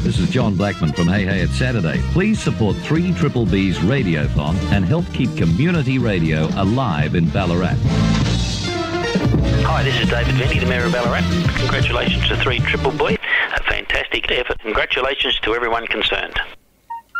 this is John Blackman from Hey Hey It's Saturday. Please support 3 Triple B's Radiothon and help keep community radio alive in Ballarat. Hi, this is David Venny, the Mayor of Ballarat. Congratulations to 3 Triple B. A fantastic effort. Congratulations to everyone concerned.